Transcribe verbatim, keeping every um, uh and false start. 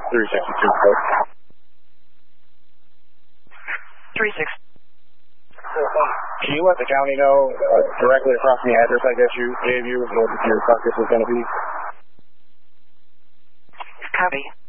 three sixty-two, code. three six. Can you let the county know uh, directly across from the address I guess you gave you what your carcass is going to be? Copy.